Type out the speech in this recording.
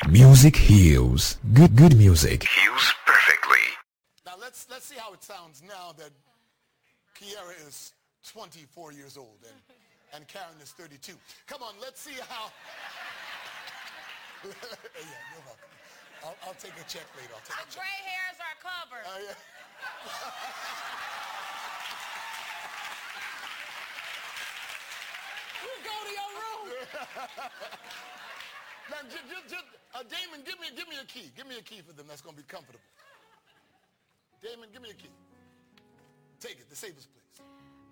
Music heals. Good music heals perfectly. Now let's see how it sounds now that Kiara is 24 years old and Karen is 32. Come on, let's see how. Yeah, you're welcome. I'll take a check later. I'll take a check. Gray hairs are covered. Yeah. You go to your room. Now, Damon, give me a key. Give me a key for them. That's going to be comfortable. Damon, give me a key. Take it. The safest place.